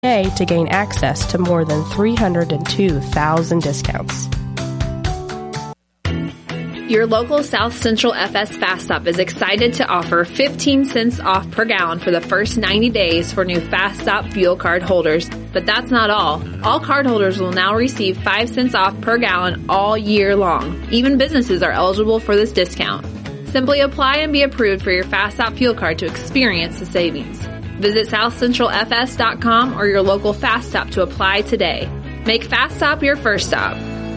to gain access to more than 302,000 discounts. Your local South Central FS Fast Stop is excited to offer 15 cents off per gallon for the first 90 days for new Fast Stop fuel card holders. But that's not all. All card holders will now receive 5 cents off per gallon all year long. Even businesses are eligible for this discount. Simply apply and be approved for your Fast Stop fuel card to experience the savings. Visit SouthCentralFS.com or your local Fast Stop to apply today. Make Fast Stop your first stop.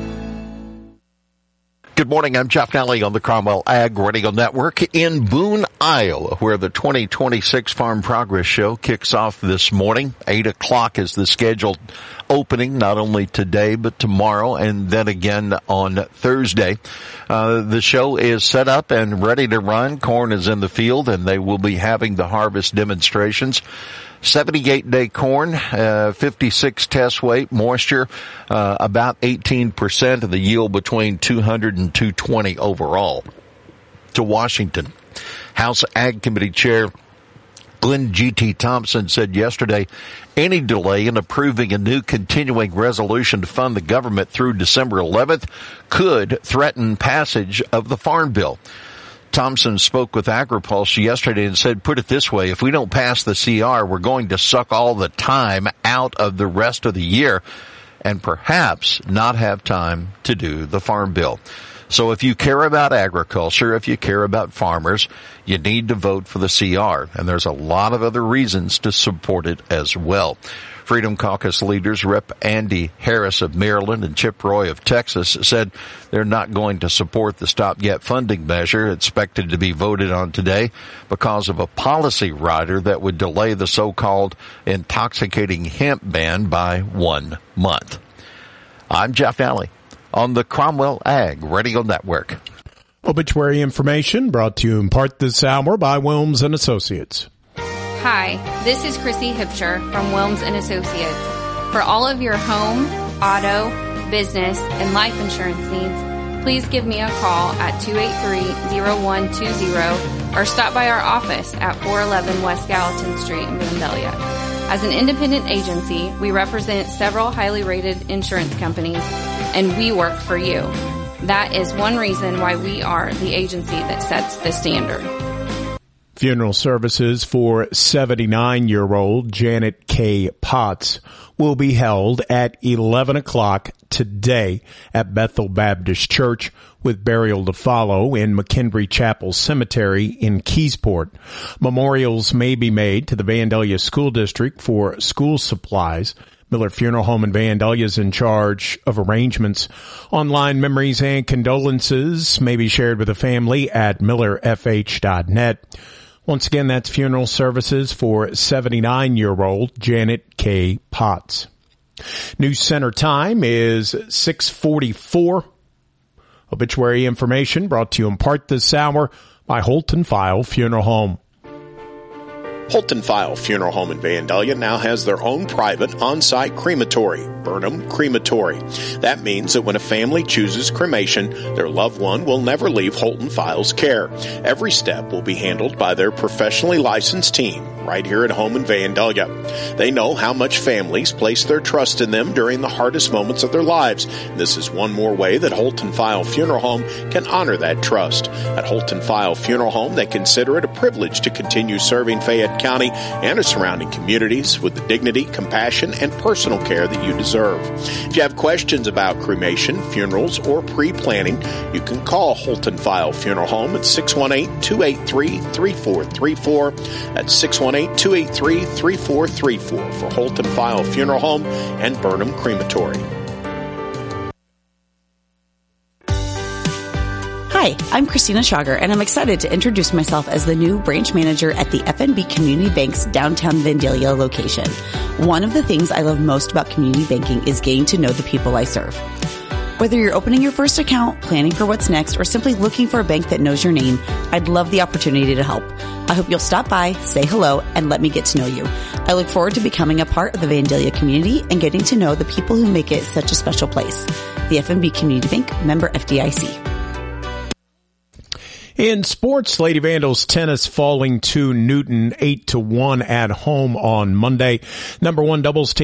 Good morning. I'm Jeff Nally on the Cromwell Ag Radio Network in Boone, Iowa, where the 2026 Farm Progress Show kicks off this morning. 8 o'clock is the scheduled opening, not only today, but tomorrow and then again on Thursday. The show is set up and ready to run. Corn is in the field and they will be having the harvest demonstrations. 78-day corn, 56 test weight, moisture, about 18% of the yield between 200 and 220 overall. To Washington, House Ag Committee Chair Glenn G.T. Thompson said yesterday any delay in approving a new continuing resolution to fund the government through December 11th could threaten passage of the Farm Bill. Thompson spoke with AgriPulse yesterday and said, put it this way, if we don't pass the CR, we're going to suck all the time out of the rest of the year and perhaps not have time to do the Farm Bill. So if you care about agriculture, if you care about farmers, you need to vote for the CR. And there's a lot of other reasons to support it as well. Freedom Caucus leaders Rep. Andy Harris of Maryland and Chip Roy of Texas said they're not going to support the stopgap funding measure expected to be voted on today because of a policy rider that would delay the so-called intoxicating hemp ban by 1 month. I'm Jeff Nally on the Cromwell Ag Radio Network. Obituary information brought to you in part this hour by Wilms & Associates. Hi, this is Chrissy Hipscher from Wilms & Associates. For all of your home, auto, business, and life insurance needs, please give me a call at 283-0120 or stop by our office at 411 West Gallatin Street in Vandalia. As an independent agency, we represent several highly rated insurance companies, and we work for you. That is one reason why we are the agency that sets the standard. Funeral services for 79-year-old Janet K. Potts will be held at 11 o'clock today at Bethel Baptist Church, with burial to follow in McKendree Chapel Cemetery in Keysport. Memorials may be made to the Vandalia School District for school supplies. Miller Funeral Home in Vandalia is in charge of arrangements. Online memories and condolences may be shared with the family at millerfh.net. Once again, that's funeral services for 79-year-old Janet K. Potts. News Center time is 6:44. Obituary information brought to you in part this hour by Holton File Funeral Home. Holton File Funeral Home in Vandalia now has their own private on-site crematory, Burnham Crematory. That means that when a family chooses cremation, their loved one will never leave Holton File's care. Every step will be handled by their professionally licensed team right here at home in Vandalia. They know how much families place their trust in them during the hardest moments of their lives. This is one more way that Holton File Funeral Home can honor that trust. At Holton File Funeral Home, they consider it a privilege to continue serving Fayette County and its surrounding communities with the dignity, compassion, and personal care that you deserve. If you have questions about cremation, funerals, or pre-planning, you can call Holton File Funeral Home at 618-283-3434. That's 618-283-3434 for Holton File Funeral Home and Burnham Crematory. Hi, I'm Christina Schauger, and I'm excited to introduce myself as the new branch manager at the FNB Community Bank's downtown Vandalia location. One of the things I love most about community banking is getting to know the people I serve. Whether you're opening your first account, planning for what's next, or simply looking for a bank that knows your name, I'd love the opportunity to help. I hope you'll stop by, say hello, and let me get to know you. I look forward to becoming a part of the Vandalia community and getting to know the people who make it such a special place. The FNB Community Bank, member FDIC. In sports, Lady Vandals tennis falling to Newton 8-1 at home on Monday. Number one doubles team